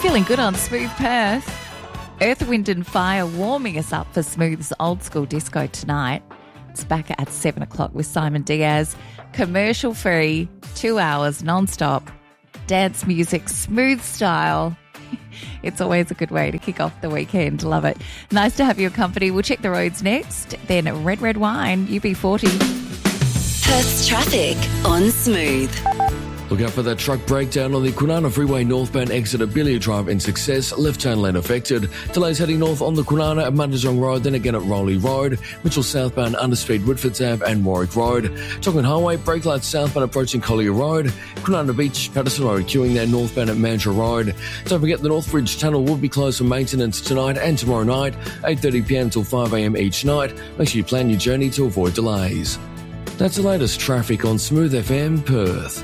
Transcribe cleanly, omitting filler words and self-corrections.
Feeling good on Smooth Perth. Earth, Wind and Fire warming us up for Smooth's old school disco tonight. It's back at 7 o'clock with Simon Diaz. Commercial free, 2 hours non-stop. Dance music, smooth style. It's always a good way to kick off the weekend. Love it. Nice to have your company. We'll check the roads next. Then Red Wine, UB40. Perth's traffic on Smooth. Look out for that truck breakdown on the Kwinana Freeway northbound exit at Billiard Drive in Success. Left turn lane affected. Delays heading north on the Kwinana at Mundijong Road, then again at Rowley Road. Mitchell southbound underspeed Woodfords Ave and Warwick Road. Tongan Highway, brake lights southbound approaching Collier Road. Kwinana Beach, Patterson Road queuing there northbound at Mandurah Road. Don't forget the North Bridge Tunnel will be closed for maintenance tonight and tomorrow night, 8:30pm till 5am each night. Make sure you plan your journey to avoid delays. That's the latest traffic on Smooth FM Perth.